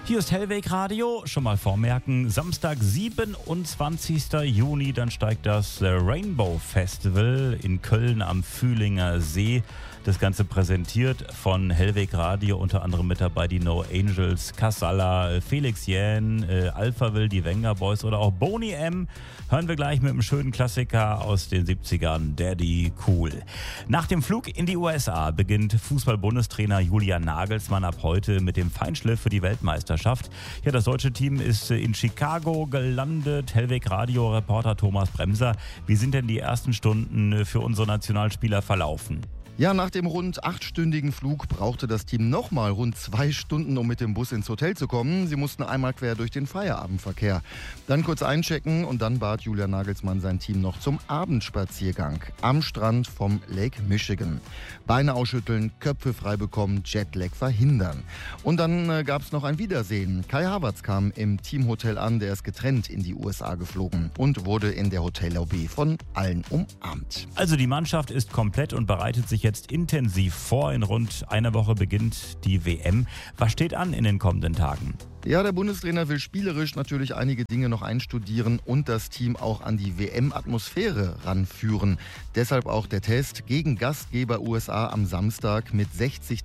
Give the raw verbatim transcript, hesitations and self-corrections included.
Hier ist Hellweg Radio, schon mal vormerken, Samstag, siebenundzwanzigster Juni, dann steigt das Rainbow Festival in Köln am Fühlinger See. Das Ganze präsentiert von Hellweg Radio, unter anderem mit dabei die No Angels, Casalla, Felix Jähn, äh, Alphaville, die Wenger Boys oder auch Boney M. Hören wir gleich mit einem schönen Klassiker aus den siebzigern, Daddy Cool. Nach dem Flug in die U S A beginnt Fußball-Bundestrainer Julian Nagelsmann ab heute mit dem Feinschliff für die Weltmeisterschaft. Ja, das deutsche Team ist in Chicago gelandet. Hellweg Radio-Reporter Thomas Bremser. Wie sind denn die ersten Stunden für unsere Nationalspieler verlaufen? Ja, nach dem rund achtstündigen Flug brauchte das Team nochmal rund zwei Stunden, um mit dem Bus ins Hotel zu kommen. Sie mussten einmal quer durch den Feierabendverkehr. Dann kurz einchecken und dann bat Julian Nagelsmann sein Team noch zum Abendspaziergang am Strand vom Lake Michigan. Beine ausschütteln, Köpfe frei bekommen, Jetlag verhindern. Und dann äh, gab es noch ein Wiedersehen. Kai Havertz kam im Teamhotel an, der ist getrennt in die U S A geflogen und wurde in der Hotellobby von allen umarmt. Also die Mannschaft ist komplett und bereitet sich jetzt intensiv vor. In rund einer Woche beginnt die W M. Was steht an in den kommenden Tagen? Ja, der Bundestrainer will spielerisch natürlich einige Dinge noch einstudieren und das Team auch an die W M-Atmosphäre ranführen. Deshalb auch der Test gegen Gastgeber U S A am Samstag mit sechzig